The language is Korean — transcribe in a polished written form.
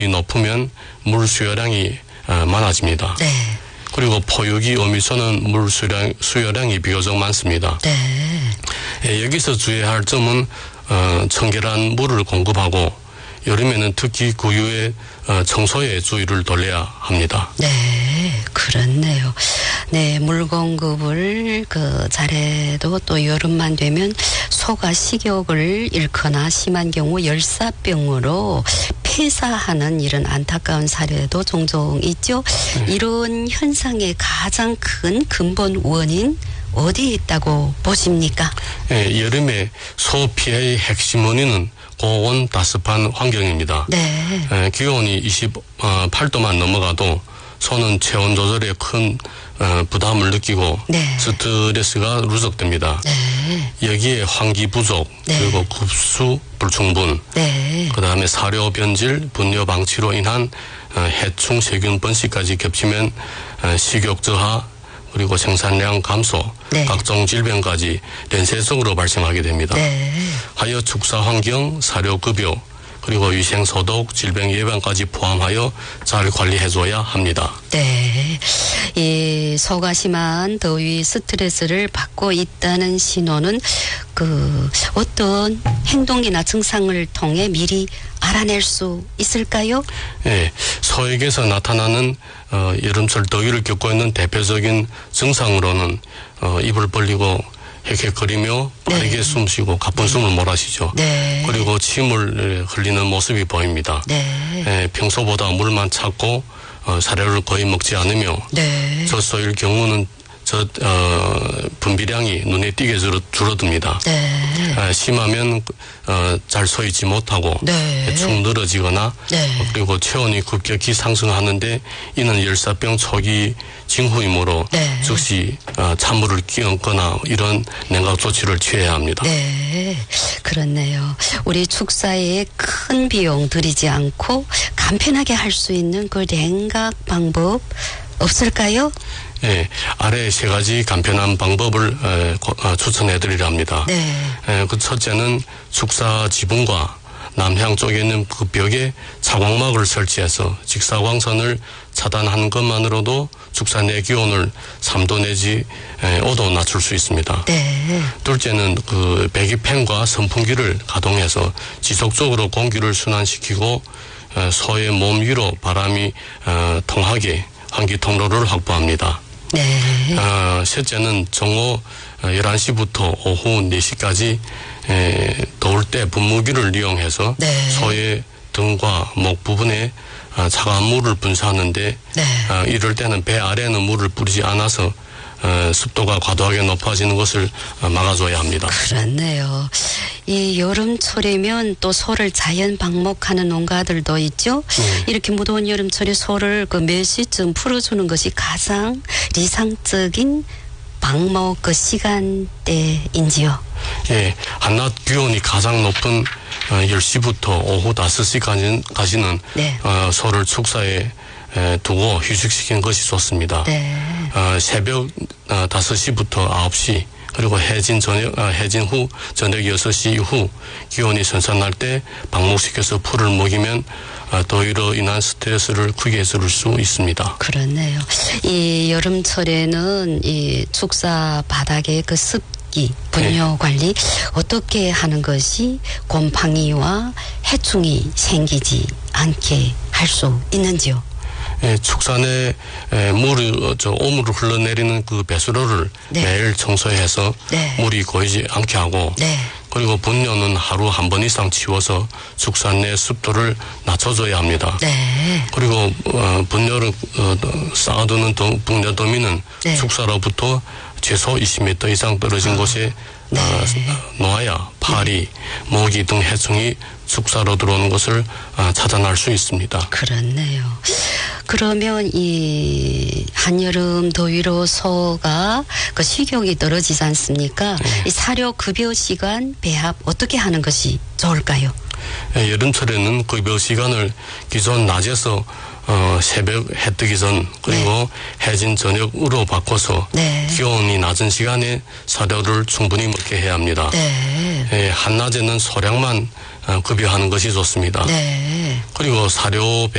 높으면 물 수요량이 많아집니다. 네. 그리고 포유기 어미소는 물 수요량이 비교적 많습니다. 네. 여기서 주의해야 할 점은 청결한 물을 공급하고 여름에는 특히 구유의 청소에 주의를 돌려야 합니다. 네, 그렇네요. 네, 물 공급을 잘해도 또 여름만 되면 소가 식욕을 잃거나 심한 경우 열사병으로 폐사하는 이런 안타까운 사례도 종종 있죠. 이런 현상의 가장 큰 근본 원인 어디에 있다고 보십니까? 네, 여름에 소 피해의 핵심 원인은 고온 다습한 환경입니다. 네. 기온이 28도만 넘어가도 소는 체온 조절에 큰 부담을 느끼고 네. 스트레스가 누적됩니다. 네. 여기에 환기 부족, 네. 그리고 급수 불충분, 네. 그다음에 사료 변질, 분뇨 방치로 인한 해충 세균 번식까지 겹치면 식욕 저하, 그리고 생산량 감소, 네. 각종 질병까지 연쇄적으로 발생하게 됩니다. 네. 하여 축사 환경, 사료 급여, 그리고 위생 소독, 질병 예방까지 포함하여 잘 관리해줘야 합니다. 네. 이 소가 심한 더위 스트레스를 받고 있다는 신호는 어떤 행동이나 증상을 통해 미리 알아낼 수 있을까요? 네, 소에게서 나타나는 여름철 더위를 겪고 있는 대표적인 증상으로는 입을 벌리고 헥헥거리며 빠르게 네. 숨쉬고 가쁜 숨을 몰아쉬죠. 네. 그리고 침을 흘리는 모습이 보입니다. 네. 평소보다 물만 찾고 사료를 거의 먹지 않으며 네. 젖소일 경우는 분비량이 눈에 띄게 줄어듭니다. 네. 심하면 잘 서 있지 못하고 네. 축 늘어지거나 네. 그리고 체온이 급격히 상승하는데 이는 열사병 초기 징후이므로 네. 즉시 찬물을 끼얹거나 이런 냉각 조치를 취해야 합니다. 네, 그렇네요. 우리 축사에 큰 비용 들이지 않고 간편하게 할 수 있는 그 냉각 방법 없을까요? 예, 아래 세 가지 간편한 방법을 추천해드리려 합니다. 네. 그 첫째는 축사 지붕과 남향 쪽에 있는 그 벽에 차광막을 설치해서 직사광선을 차단한 것만으로도 축사 내 기온을 3도 내지 5도 낮출 수 있습니다. 네. 둘째는 그 배기팬과 선풍기를 가동해서 지속적으로 공기를 순환시키고 소의 몸 위로 바람이 통하게 환기 통로를 확보합니다. 네. 셋째는 정오 11시부터 오후 4시까지 더울 때 분무기를 이용해서 네. 소의 등과 목 부분에 차가운 물을 분사하는데 네. 이럴 때는 배 아래는 물을 뿌리지 않아서 습도가 과도하게 높아지는 것을 막아줘야 합니다. 그렇네요. 이 여름철이면 또 소를 자연 방목하는 농가들도 있죠. 이렇게 무더운 여름철에 소를 몇 시쯤 풀어주는 것이 가장 리상적인 방목 시간대인지요? 예, 한낮 기온이 가장 높은 10시부터 오후 5시까지는 네. 소를 축사에 두고 휴식시키는 것이 좋습니다. 네. 새벽 5시부터 9시 그리고 해진 후 저녁 6시 이후 기온이 선선할 때 방목시켜서 풀을 먹이면 더위로 인한 스트레스를 크게 해소할 수 있습니다. 그렇네요. 이 여름철에는 이 축사 바닥의 그 습기, 분뇨 관리 어떻게 하는 것이 곰팡이와 해충이 생기지 않게 할 수 있는지요? 축산에 오물을 흘러내리는 그 배수로를 네. 매일 청소해서 네. 물이 고이지 않게 하고 네. 그리고 분뇨는 하루 한 번 이상 치워서 축산 내 습도를 낮춰줘야 합니다. 네. 그리고 분뇨를 쌓아두는 분뇨 더미는 네. 축사로부터 최소 20m 이상 떨어진 곳에 네. 놓아야 파리, 모기 등 해충이 축사로 들어오는 것을 차단할 수 있습니다. 그렇네요. 그러면 이 한여름 더위로 소가 그 식욕이 떨어지지 않습니까? 이 사료 급여 시간 배합 어떻게 하는 것이 좋을까요? 여름철에는 급여 시간을 기존 낮에서 새벽 해 뜨기 전 그리고 해진 저녁으로 바꿔서 기온이 낮은 시간에 사료를 충분히 먹게 해야 합니다. 한낮에는 소량만 급여하는 것이 좋습니다. 그리고 사료